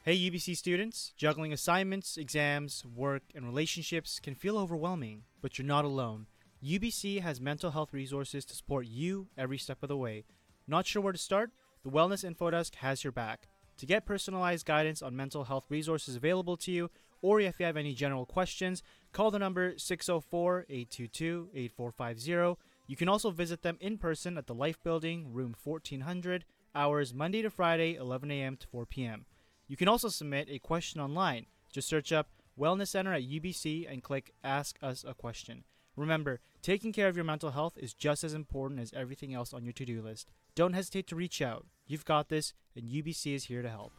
Hey UBC students, juggling assignments, exams, work, and relationships can feel overwhelming, but you're not alone. UBC has mental health resources to support you every step of the way. Not sure where to start? The Wellness Info Desk has your back. To get personalized guidance on mental health resources available to you, or if you have any general questions, call the number 604-822-8450. You can also visit them in person at the Life Building, room 1400, hours Monday to Friday, 11 a.m. to 4 p.m. You can also submit a question online. Just search up Wellness Center at UBC and click Ask Us a Question. Remember, taking care of your mental health is just as important as everything else on your to-do list. Don't hesitate to reach out. You've got this, and UBC is here to help.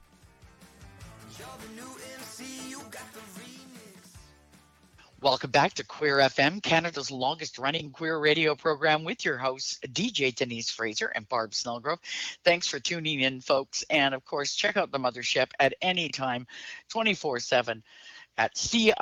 Welcome back to Queer FM, Canada's longest-running queer radio program with your hosts, DJ Denise Fraser and Barb Snellgrove. Thanks for tuning in, folks. And, of course, check out the Mothership at any time, 24/7. At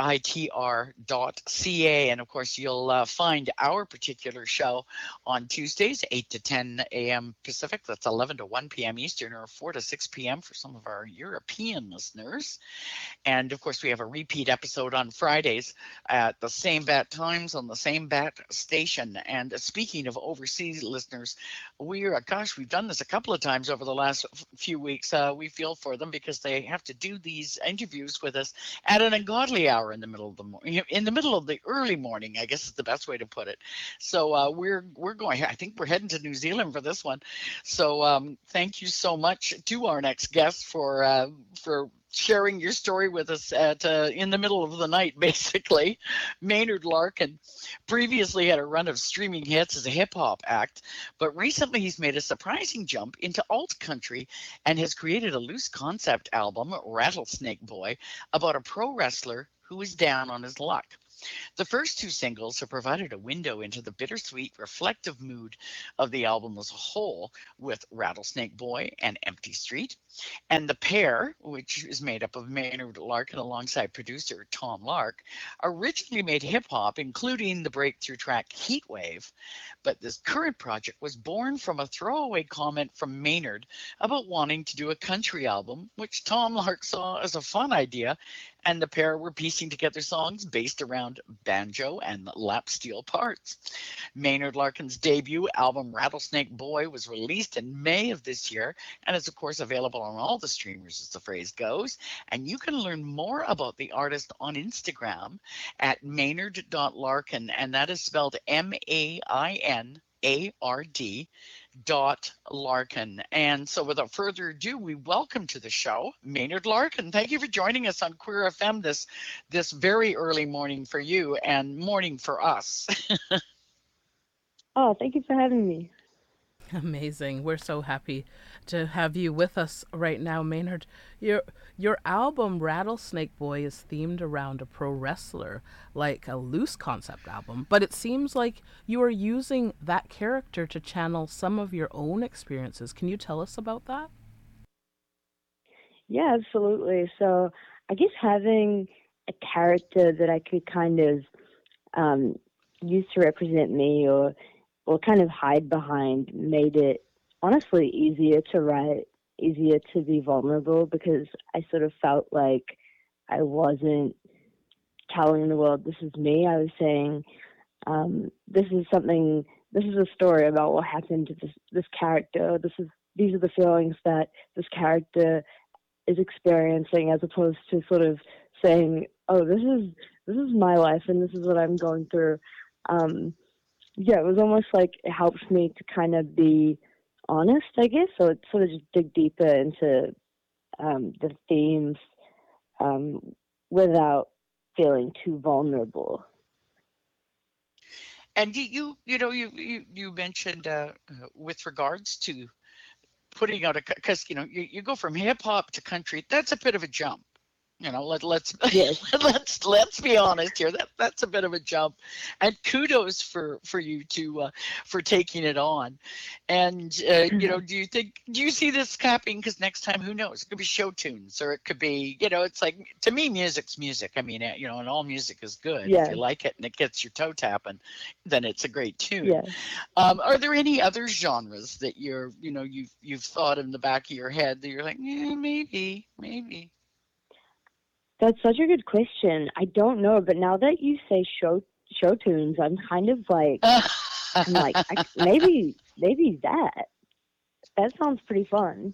CITR.ca. And of course, you'll find our particular show on Tuesdays, 8 to 10 a.m. Pacific. That's 11 to 1 p.m. Eastern, or 4 to 6 p.m. for some of our European listeners. And of course, we have a repeat episode on Fridays at the same bat times on the same bat station. And speaking of overseas listeners, we've done this a couple of times over the last few weeks. We feel for them because they have to do these interviews with us at an ungodly hour in the middle of the morning, in the middle of the early morning, I guess is the best way to put it. So we're going. I think we're heading to New Zealand for this one. So thank you so much to our next guest for sharing your story with us at in the middle of the night, basically. Maynard Larkin previously had a run of streaming hits as a hip-hop act, but recently he's made a surprising jump into alt country and has created a loose concept album, Rattlesnake Boy, about a pro wrestler who is down on his luck. The first two singles have provided a window into the bittersweet, reflective mood of the album as a whole, with Rattlesnake Boy and Empty Street. And the pair, which is made up of Maynard Larkin alongside producer Tom Lark, originally made hip-hop, including the breakthrough track Heatwave. But this current project was born from a throwaway comment from Maynard about wanting to do a country album, which Tom Lark saw as a fun idea, and the pair were piecing together songs based around banjo and lap steel parts. Maynard Larkin's debut album, Rattlesnake Boy, was released in May of this year and is, of course, available on all the streamers, as the phrase goes. And you can learn more about the artist on Instagram at maynard.larkin, and that is spelled MAINARD.Larkin. And so without further ado, we welcome to the show Maynard Larkin. Thank you for joining us on Queer FM this very early morning for you and morning for us. Oh, thank you for having me. Amazing. We're so happy to have you with us right now, Maynard. Your album Rattlesnake Boy is themed around a pro wrestler, like a loose concept album, but it seems like you are using that character to channel some of your own experiences. Can you tell us about that? Yeah, absolutely. So I guess having a character that I could kind of use to represent me or kind of hide behind made it honestly easier to write, easier to be vulnerable, because I sort of felt like I wasn't telling the world this is me. I was saying this is a story about what happened to this character. These are the feelings that this character is experiencing, as opposed to sort of saying, oh, this is my life and this is what I'm going through. Yeah, it was almost like it helps me to kind of be honest, I guess, so it sort of just dig deeper into the themes without feeling too vulnerable. And you mentioned with regards to putting out because you go from hip hop to country. That's a bit of a jump. Let's Yes. let's be honest here. That's a bit of a jump, and kudos for you for taking it on. And do you see this happening? Because next time, who knows? It could be show tunes, or it could be it's like, to me, music's music. I mean, and all music is good. Yeah. If you like it and it gets your toe tapping, then it's a great tune. Yeah. Are there any other genres that you've thought in the back of your head that you're like, yeah, maybe? That's such a good question. I don't know, but now that you say show tunes, I'm kind of like I'm like maybe that sounds pretty fun.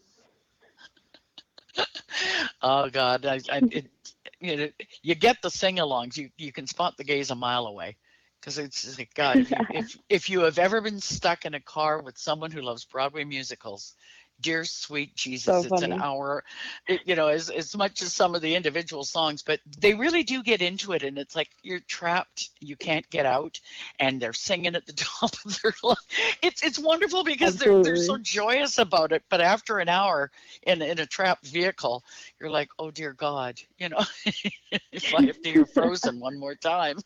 Oh God, you know, you get the sing-alongs. You can spot the gays a mile away, because it's just like God. If you have ever been stuck in a car with someone who loves Broadway musicals, dear sweet Jesus, So it's an funny. hour. You know, as much as some of the individual songs, but they really do get into it, and it's like you're trapped. You can't get out, and they're singing at the top of their lungs. It's wonderful because they're so Absolutely. joyous about it. But after an hour in a trapped vehicle, you're like, oh dear God, you know, if I have to hear Frozen one more time.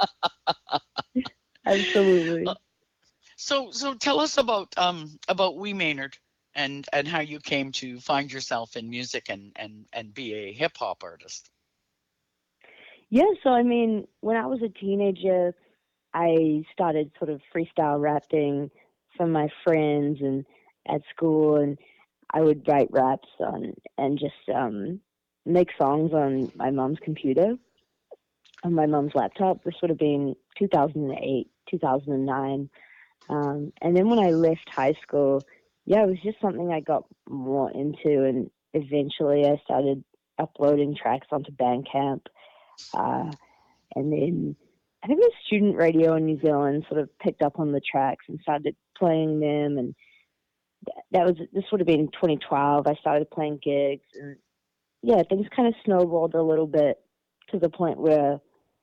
Absolutely. So tell us about Wee Maynard, and how you came to find yourself in music and be a hip hop artist. Yeah, so I mean, when I was a teenager, I started sort of freestyle rapping from my friends and at school, and I would write raps on and just make songs on my mom's computer, on my mom's laptop. This would have been 2008, 2009. And then when I left high school, yeah, it was just something I got more into, and eventually I started uploading tracks onto Bandcamp. Uh, and then I think the student radio in New Zealand sort of picked up on the tracks and started playing them. And this would have been 2012. I started playing gigs, and yeah, things kind of snowballed a little bit to the point where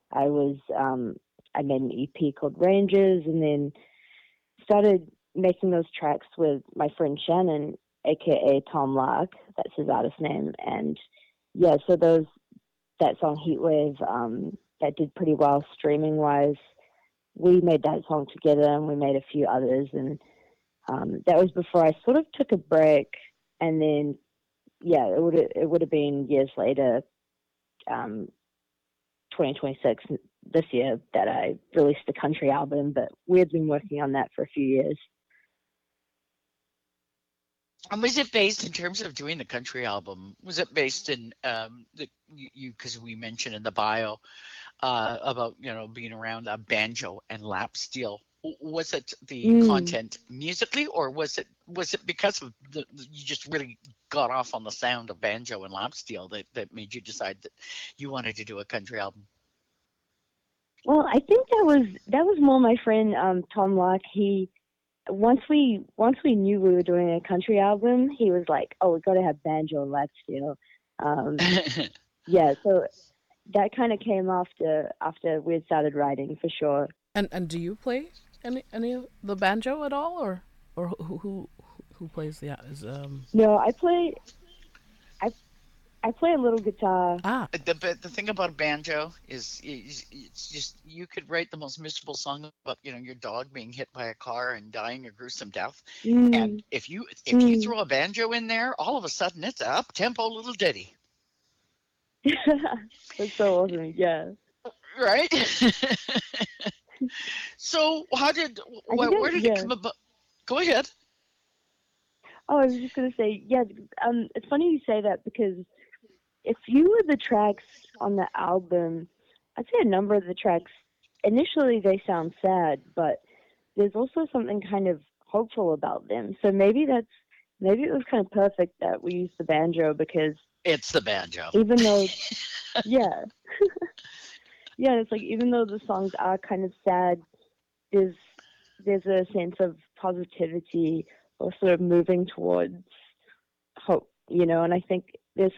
I made an EP called Ranges, and then started making those tracks with my friend Shannon, aka Tom Lark. That's his artist name. And yeah, so that song Heatwave, that did pretty well streaming wise. We made that song together, and we made a few others, and that was before I sort of took a break. And then yeah, it would have been years later, 2026 this year, that I released the country album. But we had been working on that for a few years. And was it based, in terms of doing the country album? Was it based in the you, because we mentioned in the bio about, you know, being around a banjo and lap steel? Was it the Mm. content musically, or was it because of you just really got off on the sound of banjo and lap steel that made you decide that you wanted to do a country album? Well, I think that was more my friend Tom Locke. He once we knew we were doing a country album, he was like, "Oh, we got to have banjo and lap steel." Um, yeah, so that kind of came after we had started writing for sure. And do you play any of the banjo at all, or who plays the is No, I I play a little guitar. ah The thing about banjo is it's just, you could write the most miserable song about, you know, your dog being hit by a car and dying a gruesome death, and Mm, if you mm. throw a banjo in there, all of a sudden it's a up tempo little ditty, That's so awesome. Yeah, right? So how did I think where did it yeah. come about? Go ahead. Oh, I was just gonna say yeah. It's funny you say that because if you were the tracks on the album, I'd say a number of the tracks initially they sound sad, but there's also something kind of hopeful about them. So maybe it was kind of perfect that we used the banjo because It's the banjo. even though yeah, yeah, it's like even though the songs are kind of sad, there's there's a sense of positivity or sort of moving towards hope, and I think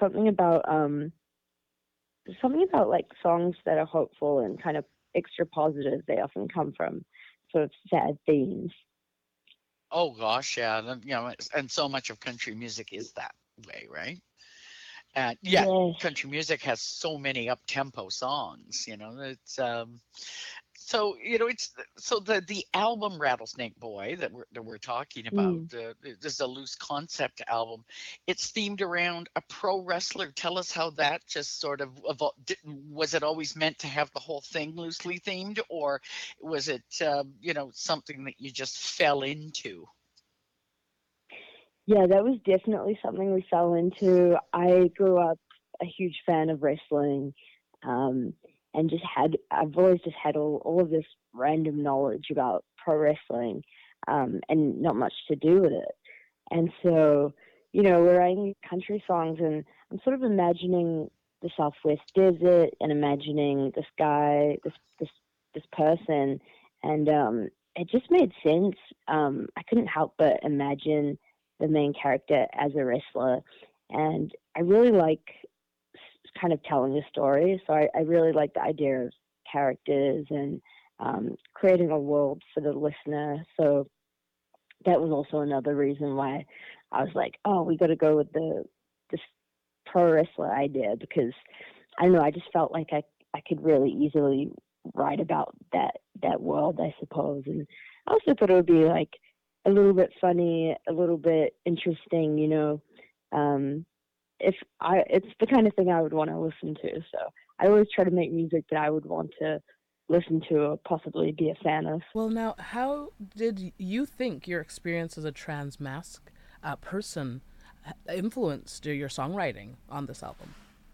there's something about like songs that are hopeful and kind of extra positive. They often come from sort of sad themes. Oh gosh, yeah, you know, and so much of country music is that way, right? And yeah, Yes. country music has so many up tempo songs. You know, it's so, you know, it's so the album Rattlesnake Boy that we're talking about. Mm. This is a loose concept album. It's themed around a pro wrestler. Tell us how that just sort of evolved. Was it always meant to have the whole thing loosely themed, or was it, you know, something that you just fell into? Yeah, that was definitely something we fell into. I grew up a huge fan of wrestling, um, and I've always just had all of this random knowledge about pro wrestling, and not much to do with it. And so, we're writing country songs, and I'm sort of imagining the Southwest desert and imagining this guy, this person, and it just made sense. I couldn't help but imagine the main character as a wrestler, and I really like kind of telling a story. So I really like the idea of characters and creating a world for the listener. So that was also another reason why I was like, oh, we got to go with this pro wrestler idea, because I don't know, I just felt like I could really easily write about that world, I suppose. And I also thought it would be like a little bit funny, a little bit interesting, it's the kind of thing I would want to listen to. So I always try to make music that I would want to listen to or possibly be a fan of. Well, now, how did you think your experience as a trans mask person influenced your songwriting on this album?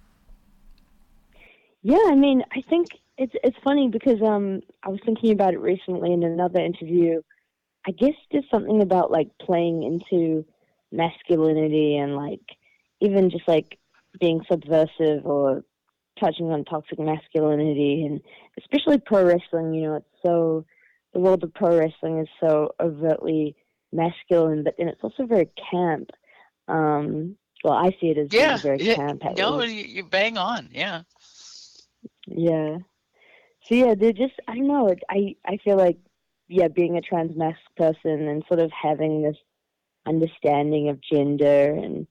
Yeah, I mean, I think it's funny because I was thinking about it recently in another interview. I guess there's something about like playing into masculinity and like even just like being subversive or touching on toxic masculinity, and especially pro wrestling. The world of pro wrestling is so overtly masculine, but then it's also very camp. Well, I see it as being very camp. No, you bang on, yeah. Yeah. So yeah, they're just, I don't know. I feel like, yeah, being a trans mask person and sort of having this understanding of gender and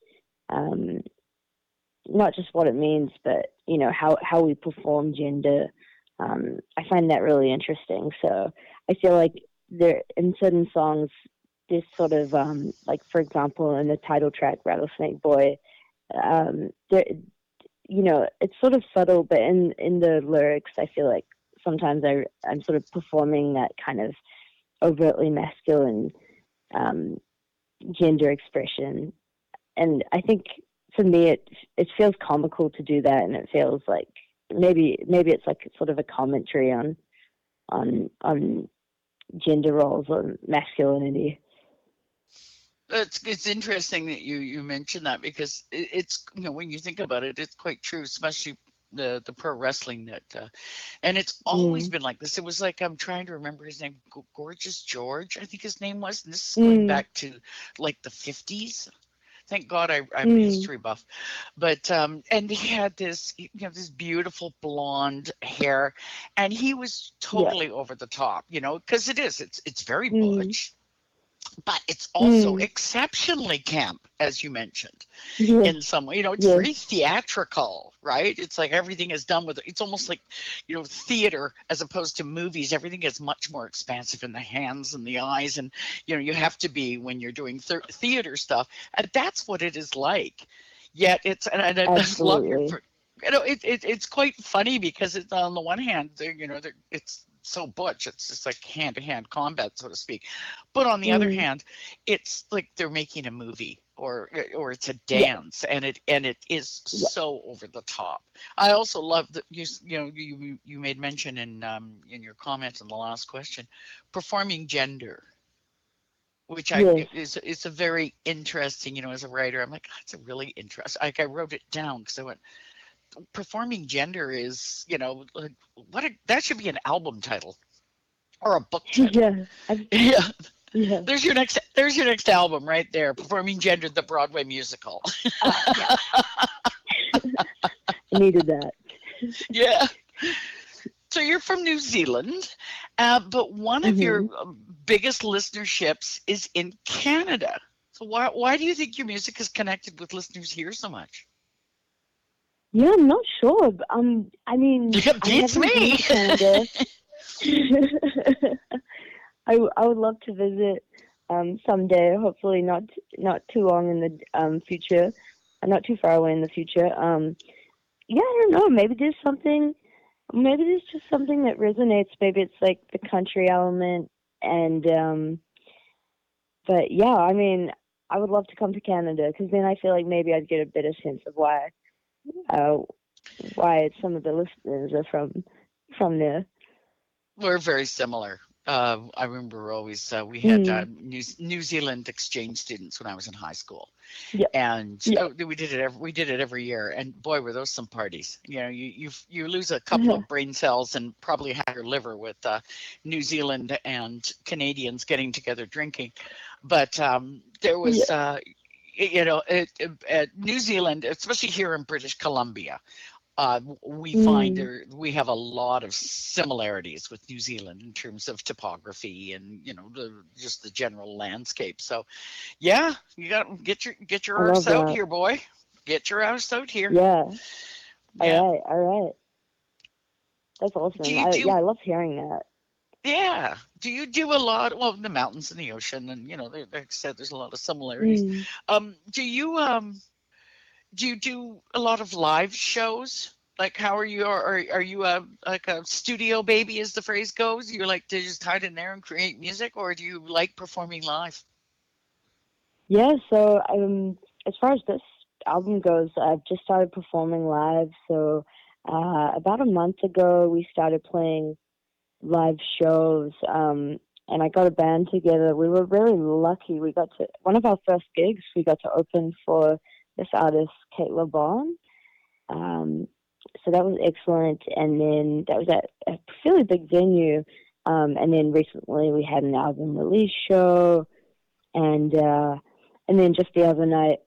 not just what it means, but how we perform gender. I find that really interesting. So I feel like there in certain songs, this sort of like, for example, in the title track "Rattlesnake Boy," there, it's sort of subtle, but in the lyrics, I feel like sometimes I'm sort of performing that kind of overtly masculine gender expression, and I think for me it feels comical to do that, and it feels like maybe it's like sort of a commentary on gender roles or masculinity. It's interesting that you mentioned that, because it's when you think about it, it's quite true, especially the pro wrestling that and it's always been like this. It was like, I'm trying to remember his name, Gorgeous George, I think his name was, and this is going back to like the 50s. Thank God I'm a history buff. But and he had this this beautiful blonde hair, and he was totally over the top, because it's very butch, but it's also exceptionally camp, as you mentioned, in some way. It's very theatrical, right? It's like everything is done with, it's almost like, theater as opposed to movies. Everything is much more expansive in the hands and the eyes. And, you have to be, when you're doing theater stuff, and that's what it is like. Yet and I just love your, it's quite funny, because it's, on the one hand, it's so butch, it's just like hand-to-hand combat, so to speak, but on the other hand, it's like they're making a movie, or it's a dance, and it is so over the top. I also love that you made mention in your comments in the last question, performing gender, which is a very interesting, as a writer, I'm like, that's a really interesting, like I wrote it down because I went, performing gender is, that should be an album title or a book title. Yeah. There's your next album right there, Performing Gender, the Broadway musical. I needed that. Yeah. So you're from New Zealand, but one of your biggest listenerships is in Canada. So why do you think your music is connected with listeners here so much? Yeah, I'm not sure. But, I mean, it's me. Canada. I would love to visit someday. Hopefully, not too long in the future, not too far away in the future. Yeah, I don't know. Maybe there's something. Maybe there's just something that resonates. Maybe it's like the country element, and but yeah, I mean, I would love to come to Canada, because then I feel like maybe I'd get a better sense of why uh, why some of the listeners are from there. We're very similar. I remember always we had Mm. New Zealand exchange students when I was in high school, Yeah, and yeah, we did it every year. And boy, were those some parties! You know, you lose a couple of brain cells and probably have your liver with New Zealand and Canadians getting together drinking. But there yeah. was. You know, New Zealand, especially here in British Columbia, we find Mm. there we have a lot of similarities with New Zealand in terms of topography and just the general landscape. So yeah, you got to get your I love arse out that. here, boy. Get your arse out here. Yeah. All Yeah. right, all right. That's Do awesome. you do? I love hearing that. Yeah. Do you do a lot? Well, the mountains and the ocean, and like I said, there's a lot of similarities. Mm. Do you do a lot of live shows? Like, how are you? Are you a like a studio baby, as the phrase goes? You like to just hide in there and create music, or do you like performing live? Yeah, so as far as this album goes, I've just started performing live. So about a month ago, we started playing live shows, and I got a band together. We were really lucky. We got to one of our first gigs. We got to open for this artist, Kate LeBon. Um, so that was excellent. And then that was at a fairly big venue. And then recently we had an album release show, and then just the other night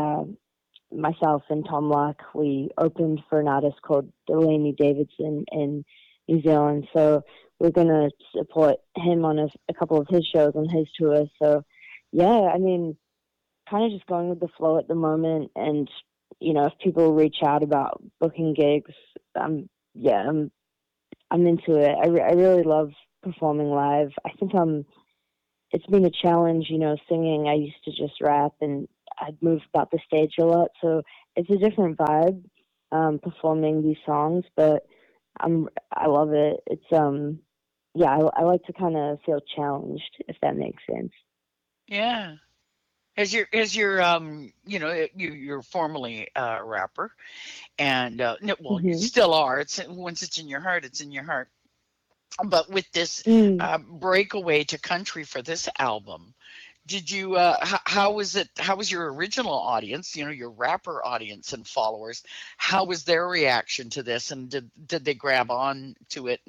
myself and Tom Luck, we opened for an artist called Delaney Davidson in New Zealand. So we're gonna support him on a couple of his shows on his tour. So yeah, I mean, kind of just going with the flow at the moment. And if people reach out about booking gigs, yeah, I'm into it. I really love performing live. I think it's been a challenge, singing. I used to just rap and I'd move about the stage a lot, so it's a different vibe performing these songs. But I love it. It's yeah, I like to kind of feel challenged, if that makes sense. Yeah. As your you're formerly a rapper, and no, well, you Hmm. still are. It's once it's in your heart, it's in your heart. But with this Mm. breakaway to country for this album, did you how was it, how was your original audience, your rapper audience and followers, how was their reaction to this, and did they grab on to it,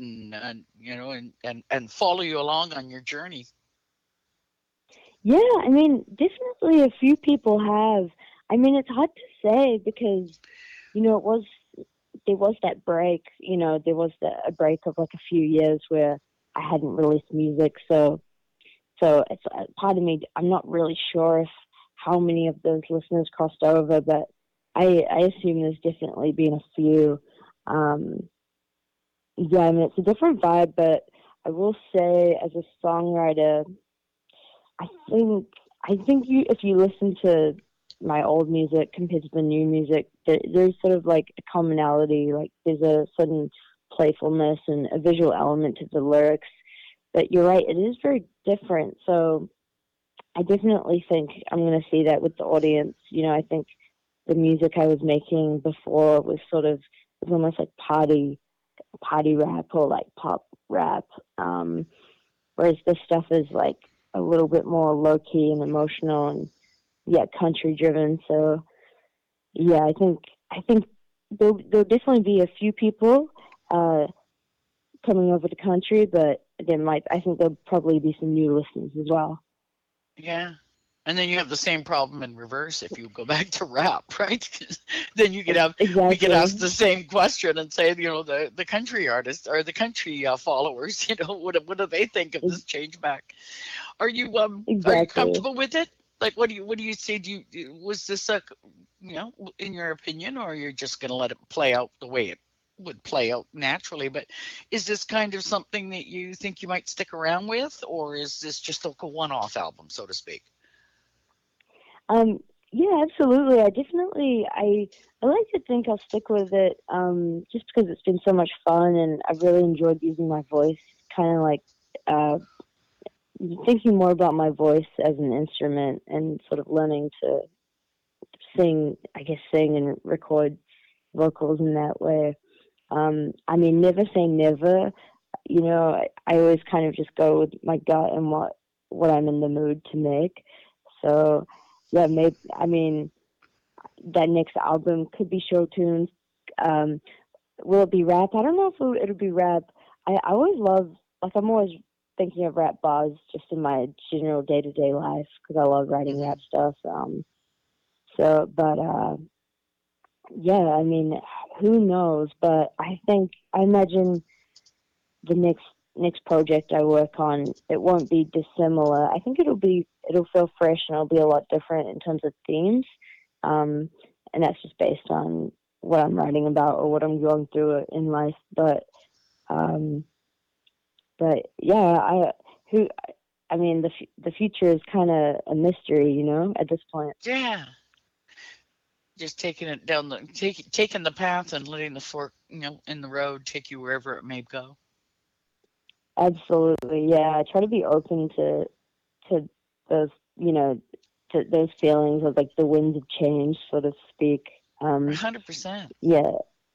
and follow you along on your journey? Yeah, I mean, definitely a few people have. I mean, it's hard to say because it was there was that break. There was a break of like a few years where I hadn't released music. So it's part of me. I'm not really sure if how many of those listeners crossed over, but I assume there's definitely been a few. Um, yeah, I mean it's a different vibe, but I will say as a songwriter, I think you if you listen to my old music compared to the new music, there's sort of like a commonality. Like there's a certain playfulness and a visual element to the lyrics. But you're right, it is very different. So I definitely think I'm going to see that with the audience. I think the music I was making before was almost like party rap or like pop rap. Whereas this stuff is like a little bit more low key and emotional and yeah, country driven. So yeah, I think there'll definitely be a few people uh, coming over to country, but I think there'll probably be some new listeners as well. Yeah. And then you have the same problem in reverse if you go back to rap, right? Then we could ask Exactly. the same question and say, the country artists or the country followers, what do they think of this change back? Are you Exactly. comfortable with it? Like, what do you say? Was this in your opinion, or you're just gonna let it play out the way it would play out naturally? But is this kind of something that you think you might stick around with, or is this just like a one-off album, so to speak? Um, yeah, absolutely. I like to think I'll stick with it, just because it's been so much fun and I've really enjoyed using my voice, kind of like uh, thinking more about my voice as an instrument and sort of learning to sing, I guess, sing and record. vocals in that way. I mean, never say never. You know, I always kind of just go with my gut and what I'm in the mood to make. So, yeah, maybe, I mean, that next album could be show tunes. Um, will it be rap? I don't know if it'll be rap. I always love, like, I'm always thinking of rap bars just in my general day to day life because I love writing Hmm. rap stuff. But yeah, I mean, who knows? But I imagine the next project I work on, it won't be dissimilar. I think it'll feel fresh and it'll be a lot different in terms of themes. Um, and that's just based on what I'm writing about or what I'm going through in life. Um, but yeah, who I mean the future is kind of a mystery, you know, at this point. Yeah, just taking it down taking the path and letting the fork, in the road take you wherever it may go. Absolutely, yeah. I try to be open to those, you know, to those feelings of like the winds of change, so to speak. Um, 100%. yeah,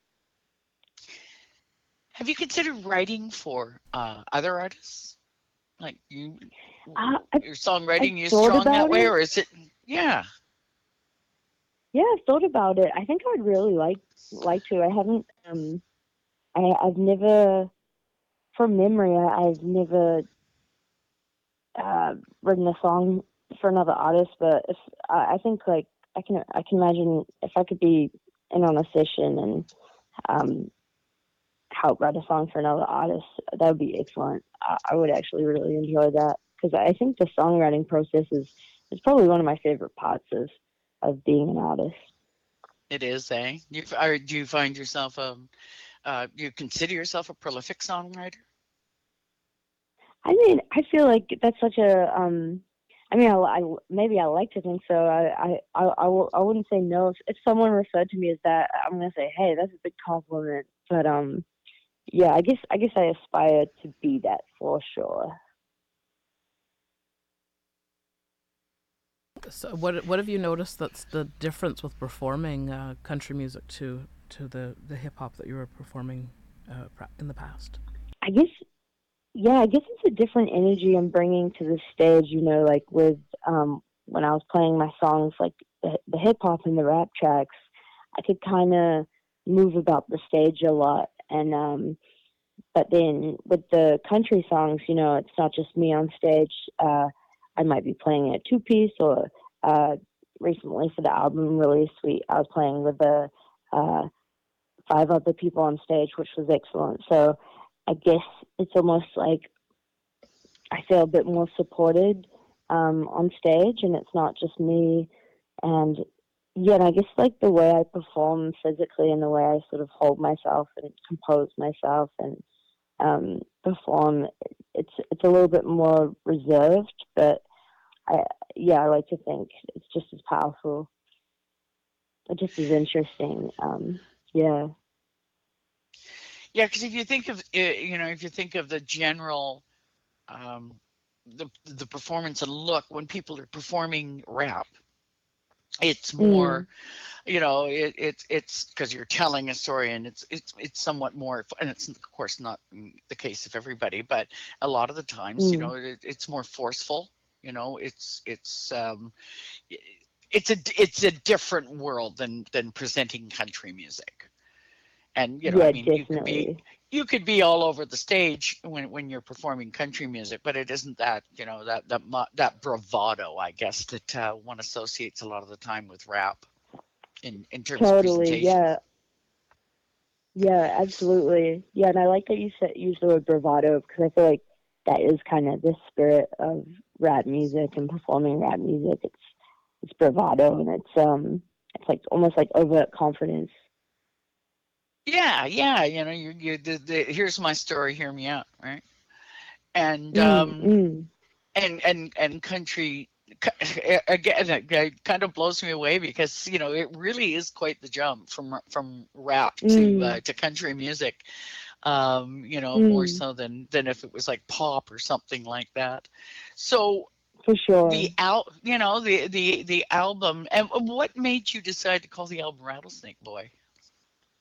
Have you considered writing for other artists? Like I, I your I've songwriting, you thought strong that about way, it. or is it? Yeah. Yeah, I've thought about it. I think I would really like to. I haven't. I've never, from memory, I've never written a song for another artist. But if I think like I can imagine if I could be in on a session and um, help write a song for another artist, that would be excellent. I would actually really enjoy that because I think the songwriting process is probably one of my favorite parts of being an artist. It is, eh? Do you find yourself you consider yourself a prolific songwriter? I mean, I feel like that's such a I mean, maybe I like to think so. I wouldn't say no. If someone referred to me as that, I'm gonna say, hey, that's a big compliment. But yeah, I guess I aspire to be that for sure. So what have you noticed that's the difference with performing country music to the hip hop that you were performing in the past? I guess yeah, I guess it's a different energy I'm bringing to the stage. You know, like with when I was playing my songs, like the hip hop and the rap tracks, I could kind of move about the stage a lot. And but then with the country songs, you know, it's not just me on stage. I might be playing a two piece, or uh, recently for the album release, I was playing with the uh, five other people on stage, which was excellent. So I guess it's almost like I feel a bit more supported on stage, and it's not just me. And yeah, and I guess like the way I perform physically and the way I sort of hold myself and compose myself and perform, it's a little bit more reserved, but I yeah, I like to think it's just as powerful, just as interesting. Yeah. Yeah, because if you think of if you think of the general um, the performance and look when people are performing rap, it's Mm, more it's because you're telling a story, and it's somewhat more, and it's of course not the case of everybody, but a lot of the times mm, it's more forceful. It's a different world than presenting country music. And I yeah, mean, definitely. you could be all over the stage when you're performing country music, but it isn't that that bravado, I guess, that one associates a lot of the time with rap in terms of Totally. presentation. Yeah. Yeah, absolutely. Yeah, and I like that you said use the word bravado because I feel like that is kind of the spirit of rap music and performing rap music. It's bravado and it's like almost like overt confidence. Yeah, yeah, here's my story, hear me out, right? And Mm, mm. and country again, it kind of blows me away because it really is quite the jump from rap Mm, to country music, more mm, so than if it was like pop or something like that. So for sure. the album, and what made you decide to call the album Rattlesnake Boy?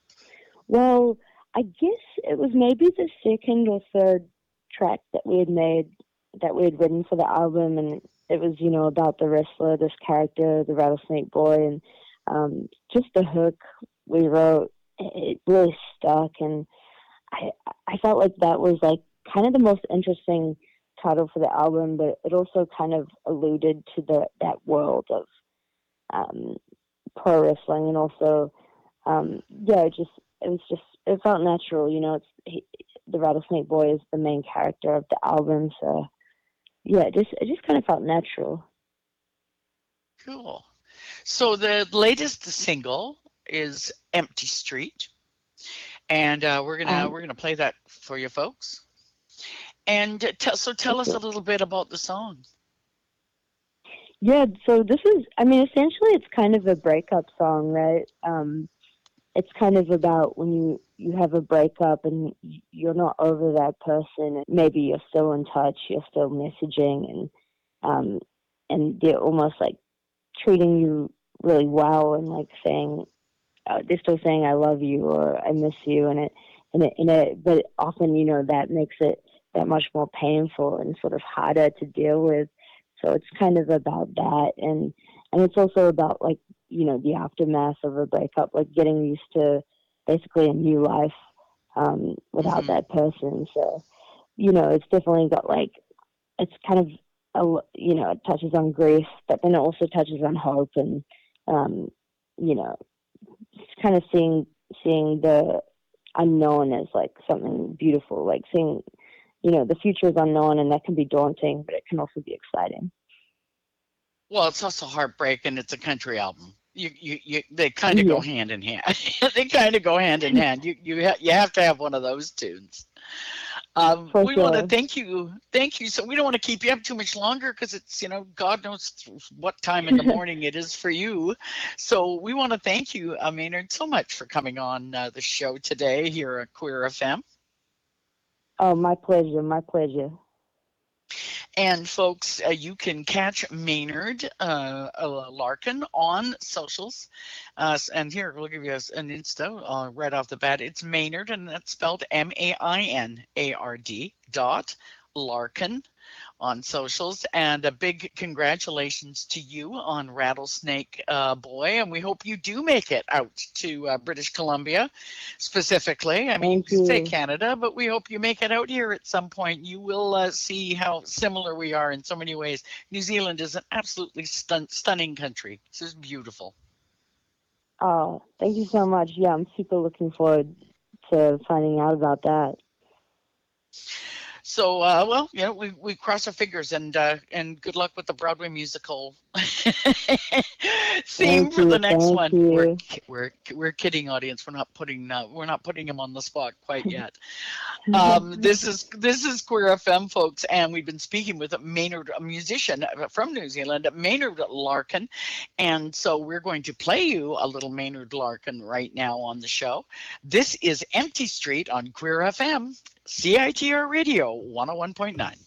Well, I guess it was maybe the second or third track that we had made, that we had written for the album, and it was, about the wrestler, this character, the Rattlesnake Boy, and just the hook we wrote, it really stuck, and I felt like that was like kind of the most interesting title for the album, but it also kind of alluded to that world of pro wrestling, and also it felt natural. The Rattlesnake Boy is the main character of the album, so yeah, it just kind of felt natural. Cool. So the latest single is "Empty Street," and we're gonna play that for you folks. And tell us a little bit about the song. Yeah, so this is, essentially it's kind of a breakup song, right? It's kind of about when you have a breakup and you're not over that person, and maybe you're still in touch, you're still messaging, and they're almost like treating you really well, and like saying, they're still saying I love you or I miss you, but often, that makes it that much more painful and sort of harder to deal with. So it's kind of about that, and it's also about, like, the aftermath of a breakup, like getting used to basically a new life without that person. So, it's definitely got, like, it's kind of it touches on grief, but then it also touches on hope, and it's kind of seeing the unknown as like something beautiful, like seeing the future is unknown, and that can be daunting, but it can also be exciting. Well, it's also heartbreak, and it's a country album. They kind of go hand in hand. They kind of go hand in hand. You have to have one of those tunes. We want to thank you. So we don't want to keep you up too much longer, because it's, God knows what time in the morning it is for you. So we want to thank you, Maynard, so much for coming on the show today here at Queer FM. Oh, my pleasure. My pleasure. And folks, you can catch Maynard Larkin on socials. And here, we'll give you an Insta right off the bat. It's Maynard, and that's spelled MAINARD.Larkin on socials. And a big congratulations to you on Rattlesnake Boy. And we hope you do make it out to British Columbia specifically. I mean, you say Canada, but we hope you make it out here at some point. You will see how similar we are in so many ways. New Zealand is an absolutely stunning country. This is beautiful. Oh, thank you so much. Yeah, I'm super looking forward to finding out about that. So, we cross our fingers, and good luck with the Broadway musical theme for the next one. We're kidding, audience. We're not putting him on the spot quite yet. This is Queer FM, folks, and we've been speaking with Maynard, a musician from New Zealand, Maynard Larkin, and so we're going to play you a little Maynard Larkin right now on the show. This is Empty Street on Queer FM. CITR Radio 101.9.